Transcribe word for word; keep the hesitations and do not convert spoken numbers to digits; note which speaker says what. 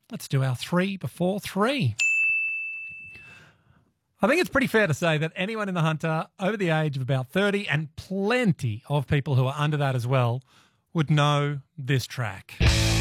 Speaker 1: Let's do our three before three. I think it's pretty fair to say that anyone in the Hunter over the age of about thirty, and plenty of people who are under that as well, would know this track.